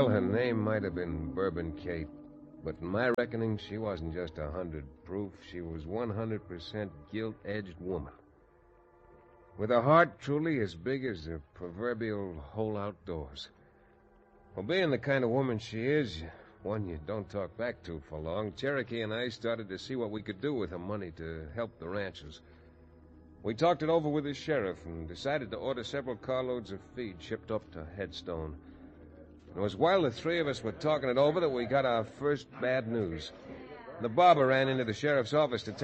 Well, her name might have been Bourbon Kate, but in my reckoning, she wasn't just 100 proof. She was 100% gilt-edged woman. With a heart truly as big as the proverbial whole outdoors. Well, being the kind of woman she is, one you don't talk back to for long, Cherokee and I started to see what we could do with the money to help the ranchers. We talked it over with the sheriff and decided to order several carloads of feed shipped up to Headstone. It was while the three of us were talking it over that we got our first bad news. The barber ran into the sheriff's office to tell